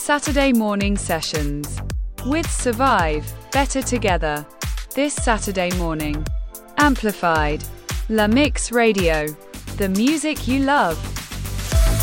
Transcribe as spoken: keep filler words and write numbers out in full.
Saturday morning sessions with Survive, Better Together. This Saturday morning. Amplified. La Mix Radio. The music you love.